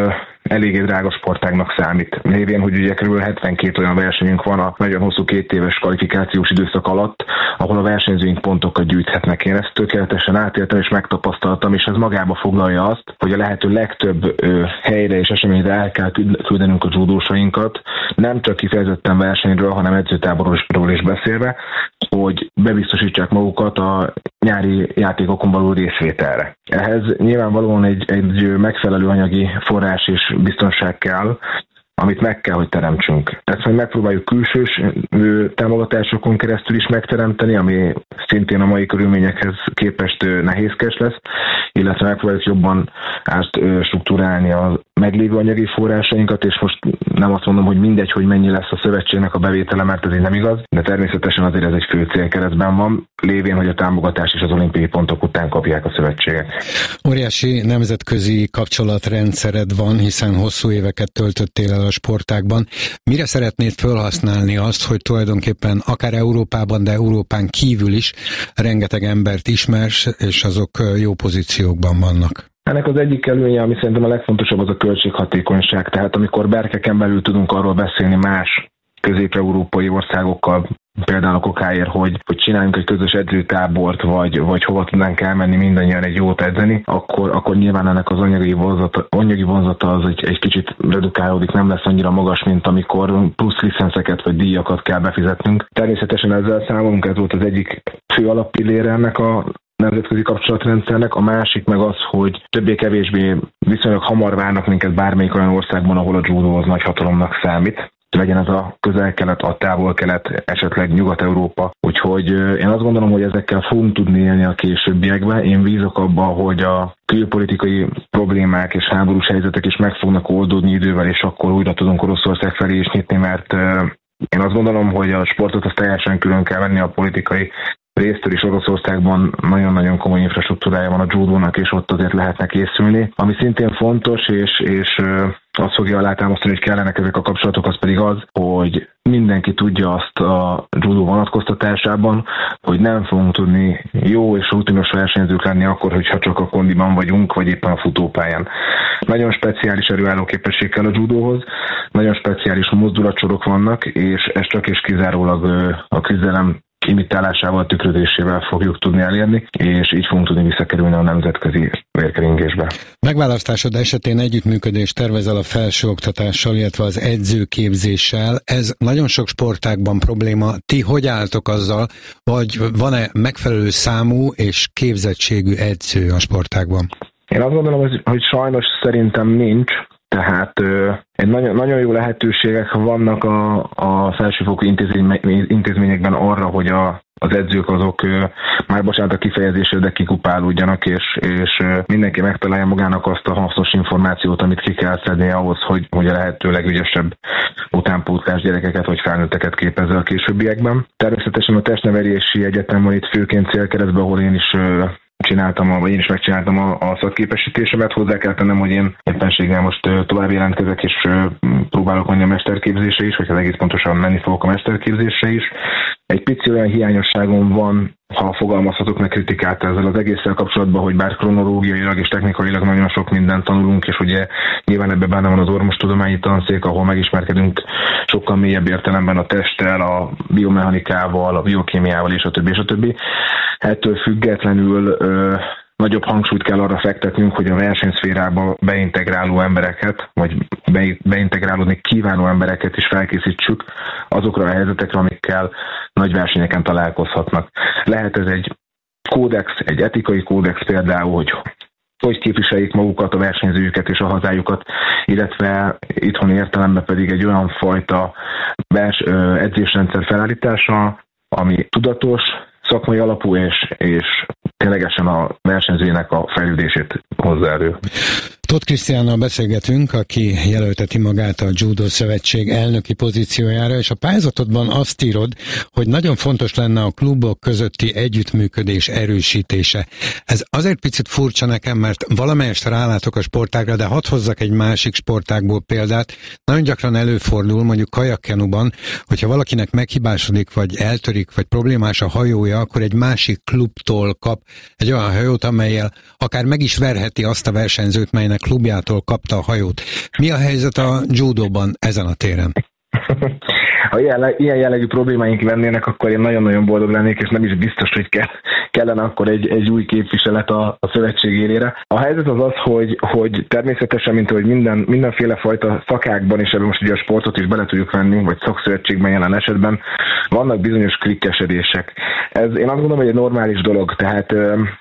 eléggé drága sportágnak számít. Lévén, hogy ugye kb. hetvenkét olyan versenyünk van a nagyon hosszú két éves kvalifikációs időszak alatt, ahol a versenyzőink pontokat gyűjthetnek. Én ezt tökéletesen átéltem és megtapasztaltam, és ez magába foglalja azt, hogy a lehető legtöbb ö, helyre és eseményre el kell küldenünk a judósainkat, nem csak kifejezetten versenyről, hanem edzőtáborról is beszélve, hogy bebiztosítsák magukat a nyári játékokon való részvételre. Ehhez nyilvánvalóan egy, egy megfelelő anyagi forrás és biztonság kell, amit meg kell, hogy teremtsünk. Ezt majd megpróbáljuk külsős támogatásokon keresztül is megteremteni, ami szintén a mai körülményekhez képest nehézkes lesz, illetve megpróbáljuk jobban átstruktúrálni a meglévő anyagi forrásainkat, és most nem azt mondom, hogy mindegy, hogy mennyi lesz a szövetségnek a bevétele, mert ez így nem igaz, de természetesen azért ez egy fő célkeresztben van, lévén, hogy a támogatás és az olimpiai pontok után kapják a szövetségek. Óriási nemzetközi kapcsolatrendszered van, hiszen hosszú éveket töltöttél el a sportágban. Mire szeretnéd felhasználni azt, hogy tulajdonképpen akár Európában, de Európán kívül is rengeteg embert ismersz, és azok jó pozíciókban vannak? Ennek az egyik előnye, ami szerintem a legfontosabb, az a költséghatékonyság. Tehát amikor berkeken belül tudunk arról beszélni más közép-európai országokkal, például a kokáért, hogy, hogy csináljunk egy közös edzőtábort, vagy, vagy hova tudnánk elmenni mindannyian egy jót edzeni, akkor, akkor nyilván ennek az anyagi vonzata, anyagi vonzata az egy, egy kicsit redukálódik, nem lesz annyira magas, mint amikor plusz licenszeket vagy díjakat kell befizetnünk. Természetesen ezzel számolunk, ez volt az egyik fő alappillére ennek a nemzetközi kapcsolatrendszernek, a másik meg az, hogy többé-kevésbé viszonylag hamar várnak minket bármelyik olyan országban, ahol a judó az nagy hatalomnak számít. Legyen ez a közel-kelet, a távol-kelet, esetleg Nyugat-Európa. Úgyhogy én azt gondolom, hogy ezekkel fogunk tudni élni a későbbiekben. Én bízok abban, hogy a külpolitikai problémák és háborús helyzetek is meg fognak oldódni idővel, és akkor újra tudunk Oroszország felé is nyitni, mert én azt gondolom, hogy a sportot azt teljesen külön kell venni a politikai résztől is. Oroszországban nagyon-nagyon komoly infrastruktúrája van a judónak, és ott azért lehetne készülni. Ami szintén fontos, és, és azt fogja alátámasztani, hogy kellenek ezek a kapcsolatok, az pedig az, hogy mindenki tudja azt a judó vonatkoztatásában, hogy nem fogunk tudni jó és rutinos versenyzők lenni akkor, hogyha csak a kondiban vagyunk, vagy éppen a futópályán. Nagyon speciális erőálló képesség kell a judóhoz, nagyon speciális mozdulatsorok vannak, és ez csak és kizárólag a küzdelem imitálásával, tükrözésével fogjuk tudni elérni, és így fogunk tudni visszakerülni a nemzetközi vérkeringésbe. Megválasztásod esetén együttműködést tervezel a felsőoktatással, illetve az edzőképzéssel. Ez nagyon sok sportágban probléma. Ti hogy álltok azzal, vagy van-e megfelelő számú és képzettségű edző a sportágban? Én azt gondolom, hogy, hogy sajnos szerintem nincs. Tehát ö, egy nagyon, nagyon jó lehetőségek vannak a, a felsőfokú intézményekben arra, hogy a, az edzők azok ö, már bocsánat a kifejezésre, de kikupálódjanak, és, és ö, mindenki megtalálja magának azt a hasznos információt, amit ki kell szedni ahhoz, hogy, hogy a lehető legügyesebb utánpótlás gyerekeket vagy felnőtteket képezze a későbbiekben. Természetesen a testnevelési egyetem van itt főként célkeresztben, ahol én is ö, csináltam, vagy én is megcsináltam a, a szakképesítésemet. Hozzá kell tennem, hogy én éppenséggel most tovább jelentkezek, és próbálok menni a mesterképzésre is, vagy az egész pontosan menni fogok a mesterképzésre is. Egy pici olyan hiányosságom van, ha fogalmazhatok meg kritikát ezzel az egésszel kapcsolatban, hogy bár kronológiailag és technikailag nagyon sok mindent tanulunk, és ugye nyilván ebben benne van az orvostudományi tanszék, ahol megismerkedünk sokkal mélyebb értelemben a testtel, a biomechanikával, a biokémiával, és a többi, és a többi. Ettől függetlenül ö, nagyobb hangsúlyt kell arra fektetnünk, hogy a versenyszférába beintegráló embereket, vagy be, beintegrálódni kívánó embereket is felkészítsük azokra a helyzetekre, amikkel nagy versenyeken találkozhatnak. Lehet ez egy kódex, egy etikai kódex például, hogy hogy képviseljék magukat, a versenyzőjüket és a hazájukat, illetve itthoni értelemben pedig egy olyan fajta vers, edzésrendszer felállítása, ami tudatos, szakmai alapú és, és ténylegesen a versenyzőjének a fejlődését hozzá elő. Tóth Krisztiánnal beszélgetünk, aki jelölteti magát a Judo Szövetség elnöki pozíciójára, és a pályázatodban azt írod, hogy nagyon fontos lenne a klubok közötti együttműködés erősítése. Ez azért picit furcsa nekem, mert valamelyest rálátok a sportágra, de hadd hozzak egy másik sportágból példát. Nagyon gyakran előfordul, mondjuk kajakkenuban, hogyha valakinek meghibásodik, vagy eltörik, vagy problémás a hajója, akkor egy másik klubtól kap egy olyan hajót, amellyel akár meg is verheti azt a versenyzőt, melynek Istennek klubjától kapta a hajót. Mi a helyzet a judóban ezen a téren? Ha ilyen, ilyen jellegű problémáink lennének, akkor én nagyon-nagyon boldog lennék, és nem is biztos, hogy kell, kellene akkor egy, egy új képviselet a, a szövetség élére. A helyzet az az, hogy, hogy természetesen, mint hogy minden, mindenféle fajta szakákban, és ebben most ugye a sportot is bele tudjuk venni, vagy szakszövetségben jelen esetben, vannak bizonyos klikkesedések. Ez én azt gondolom, hogy egy normális dolog, tehát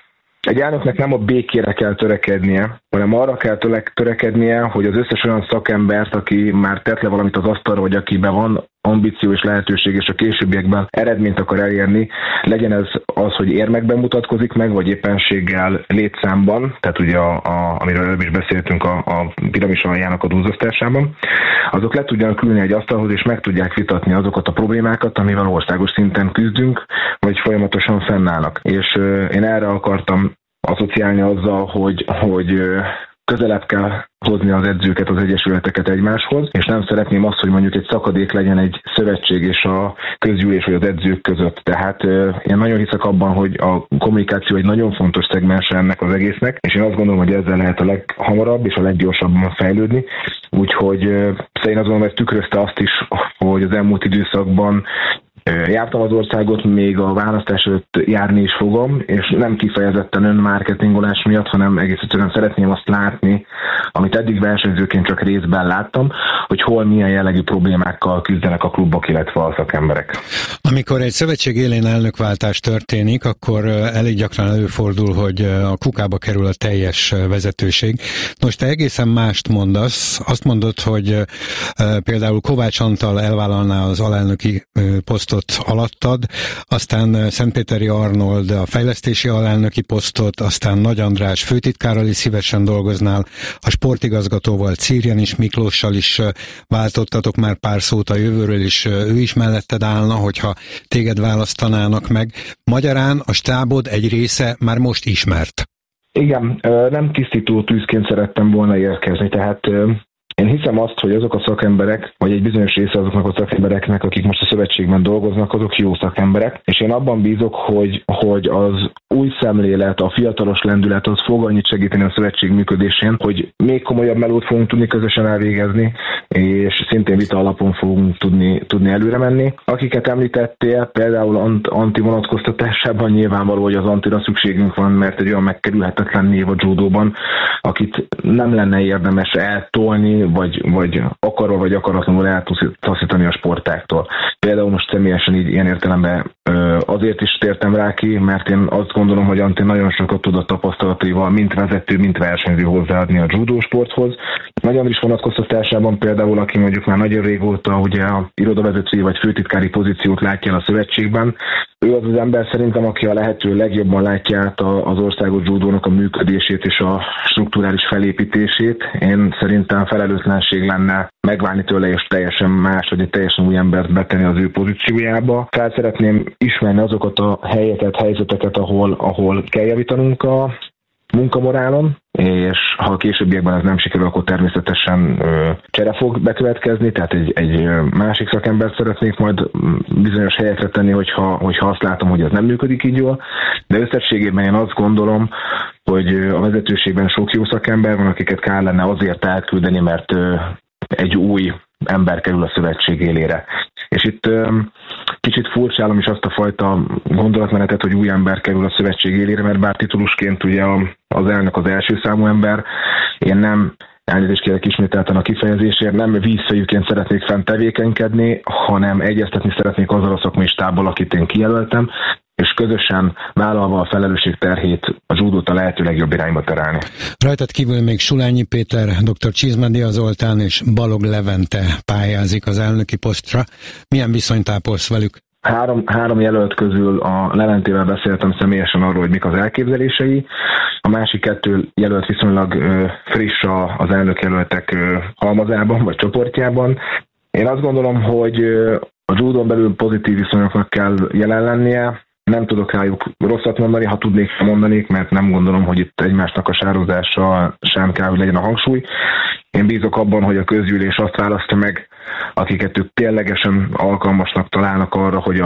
egy elnöknek nem a békére kell törekednie, hanem arra kell törekednie, hogy az összes olyan szakembert, aki már tett le valamit az asztalra, vagy akiben van ambíció és lehetőség, és a későbbiekben eredményt akar elérni, legyen ez az, hogy érmekben mutatkozik meg, vagy éppenséggel létszámban, tehát ugye, a, a, amiről előbb is beszéltünk a, a piramis aljának a duzzasztásában, azok le tudjanak ülni egy asztalhoz, és meg tudják vitatni azokat a problémákat, amivel országos szinten küzdünk, vagy folyamatosan fennállnak. És euh, én erre akartam asszociálni azzal, hogy, hogy közelebb kell hozni az edzőket, az egyesületeket egymáshoz, és nem szeretném azt, hogy mondjuk egy szakadék legyen egy szövetség és a közgyűlés vagy az edzők között. Tehát én nagyon hiszek abban, hogy a kommunikáció egy nagyon fontos szegmense ennek az egésznek, és én azt gondolom, hogy ezzel lehet a leghamarabb és a leggyorsabban fejlődni. Úgyhogy én azt gondolom, hogy ez tükrözte azt is, hogy az elmúlt időszakban jártam az országot, még a választás előtt járni is fogom, és nem kifejezetten önmarketingolás miatt, hanem egész egyszerűen szeretném azt látni, amit eddig versenyzőként csak részben láttam, hogy hol milyen jellegű problémákkal küzdenek a klubok, illetve a szakemberek. Amikor egy szövetség élén elnökváltás történik, akkor elég gyakran előfordul, hogy a kukába kerül a teljes vezetőség. Most te egészen mást mondasz. Azt mondod, hogy például Kovács Antal elvállalná az alelnöki posztot alattad, aztán Szentpéteri Arnold a fejlesztési alelnöki posztot, aztán Nagy András főtitkárral is szívesen dolgoznál, a sportigazgatóval, Círjanis Miklóssal is váltottatok már pár szót a jövőről, és ő is melletted állna, hogyha téged választanának meg. Magyarán a stábod egy része már most ismert. Igen, nem tisztító tűzként szerettem volna érkezni, tehát én hiszem azt, hogy azok a szakemberek, vagy egy bizonyos része azoknak a szakembereknek, akik most a szövetségben dolgoznak, azok jó szakemberek, és én abban bízok, hogy, hogy az új szemlélet, a fiatalos lendület az fog annyit segíteni a szövetség működésén, hogy még komolyabb melót fogunk tudni közösen elvégezni, és szintén vita alapon fogunk tudni, tudni előre menni. Akiket említettél, például ant, anti vonatkoztatásában nyilvánvaló, hogy az antira szükségünk van, mert egy olyan megkerülhetetlen név a judóban, akit nem lenne érdemes eltolni, vagy, vagy akarva, vagy akaratlanul eltaszítani a sportáktól. Például most személyesen így ilyen értelemben azért is tértem rá ki, mert én azt gondolom, hogy Antti nagyon sokat tud a tapasztalataival, mint vezető, mint versenyző hozzáadni a judó sporthoz. Nagy Andris vonatkoztatásában például, aki mondjuk már nagyon régóta ugye a irodavezetői vagy főtitkári pozíciót látja a szövetségben, ő az az ember szerintem, aki a lehető legjobban látja át az országos judónak a működését és a strukturális felépítését. Én szerintem felelőtlenség lenne megválni tőle és teljesen más, vagy egy teljesen új embert betenni az ő pozíciójába. Fel szeretném ismerni azokat a helyeket, helyzeteket, ahol, ahol kell javítanunk a munkamorálon, és ha a későbbiekben ez nem sikerül, akkor természetesen ö, csere fog bekövetkezni, tehát egy, egy másik szakembert szeretnék majd bizonyos helyekre tenni, hogyha, hogyha azt látom, hogy ez nem működik így jól, de összességében én azt gondolom, hogy a vezetőségben sok jó szakember van, akiket kár lenne azért átküldeni, mert ö, egy új ember kerül a szövetség élére. És itt ö, kicsit furcsálom is azt a fajta gondolatmenetet, hogy új ember kerül a szövetség élére, mert bár titulusként ugye az elnök az első számú ember, én nem, elnézést kérek ismételten a kifejezésért, nem vízfejűként szeretnék fent tevékenykedni, hanem egyeztetni szeretnék azzal a szakmai stábbal, akit én kijelöltem, és közösen vállalva a felelősség terhét a judót a lehető legjobb irányba terelni. Rajtad kívül még Sulányi Péter, dr. Csizmadia Zoltán és Balog Levente pályázik az elnöki posztra. Milyen viszonyt ápolsz velük? Három, három jelölt közül a Leventével beszéltem személyesen arról, hogy mik az elképzelései. A másik kettő jelölt viszonylag ö, friss az elnök jelöltek ö, halmazában vagy csoportjában. Én azt gondolom, hogy ö, a judón belül pozitív viszonyoknak kell jelen lennie. Nem tudok rájuk rosszat mondani, ha tudnék, mondanék, mert nem gondolom, hogy itt egymásnak a sározása sem kell, hogy legyen a hangsúly. Én bízok abban, hogy a közgyűlés azt választja meg, akiket ők ténylegesen alkalmasnak találnak arra, hogy a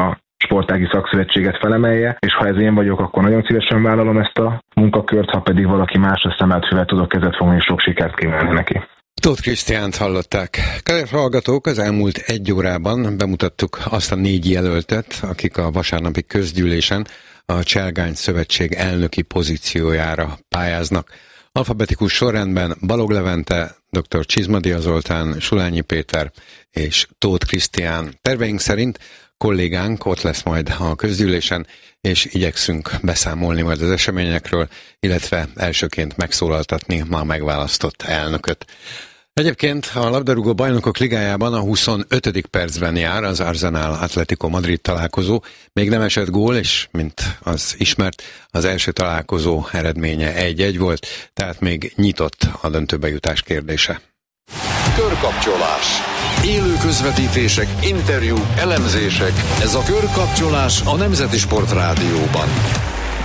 sportági szakszövetséget felemelje, és ha ez én vagyok, akkor nagyon szívesen vállalom ezt a munkakört, ha pedig valaki más, a szemelt füvet tudok kezet fogni, és sok sikert kívánni neki. Tóth Krisztiánt hallották. Kedves hallgatók, az elmúlt egy órában bemutattuk azt a négy jelöltet, akik a vasárnapi közgyűlésen a Cselgány Szövetség elnöki pozíciójára pályáznak. Alfabetikus sorrendben Balog Levente, dr. Csizmadia Zoltán, Sulányi Péter és Tóth Krisztián. Terveink szerint kollégánk ott lesz majd a közgyűlésen, és igyekszünk beszámolni majd az eseményekről, illetve elsőként megszólaltatni ma megválasztott elnököt. Egyébként a labdarúgó bajnokok ligájában a huszonötödik percben jár az Arsenal Atletico Madrid találkozó. Még nem esett gól, és mint az ismert, az első találkozó eredménye egy-egy volt, tehát még nyitott a döntőbe jutás kérdése. Körkapcsolás. Élő közvetítések, interjúk, elemzések. Ez a Körkapcsolás a Nemzeti Sport Rádióban.